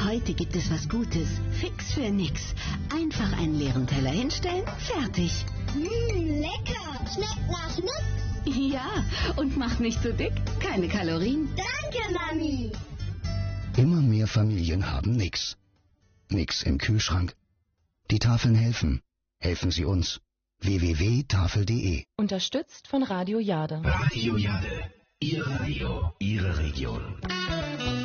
Heute gibt es was Gutes. Fix für nix. Einfach einen leeren Teller hinstellen, fertig. Lecker. Schmeckt nach Nuss. Ja, und macht nicht so dick. Keine Kalorien. Danke, Mami. Immer mehr Familien haben nix. Nix im Kühlschrank. Die Tafeln helfen. Helfen Sie uns. www.tafel.de. Unterstützt von Radio Jade. Radio Jade. Ihr Radio, Ihre Region.